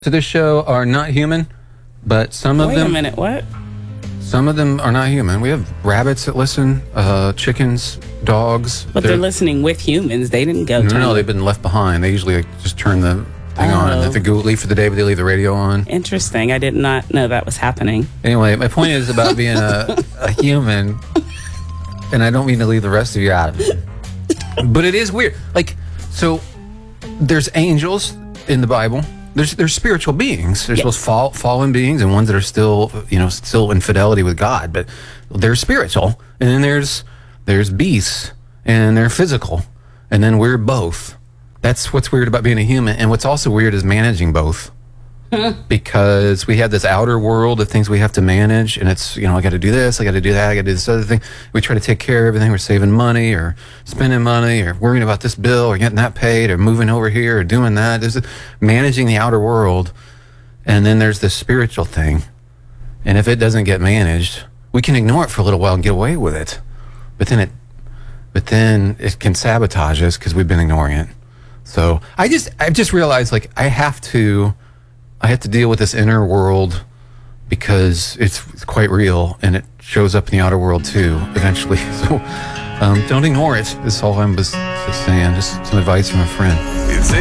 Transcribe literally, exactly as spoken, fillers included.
to this show are not human, but some of Wait them. a minute, what? Some of them are not human. We have rabbits that listen, uh, chickens, dogs. But they're, they're listening with humans. They didn't go. No, turn no, the- they've been left behind. They usually like, just turn the thing Oh. on, and if they go leave for the day, but they leave the radio on. Interesting. I did not know that was happening. Anyway, my point is about being a, a human, and I don't mean to leave the rest of you out of it. But it is weird. Like, so there's angels in the Bible. There's there's spiritual beings. There's Yes. those fall, fallen beings and ones that are still, you know, still in fidelity with God, but they're spiritual. And then there's there's beasts, and they're physical, and then we're both. That's what's weird about being a human. And what's also weird is managing both. Because we have this outer world of things we have to manage, and it's, you know, I got to do this, I got to do that, I got to do this other thing. We try to take care of everything. We're saving money or spending money or worrying about this bill or getting that paid or moving over here or doing that. There's managing the outer world, and then there's the spiritual thing. And if it doesn't get managed, we can ignore it for a little while and get away with it. But then it, but then it can sabotage us because we've been ignoring it. So I just, I've just realized, like, I have to. I have to deal with this inner world because it's, it's quite real, and it shows up in the outer world too, eventually. So um, don't ignore it. That's all I'm just, just saying. Just some advice from a friend.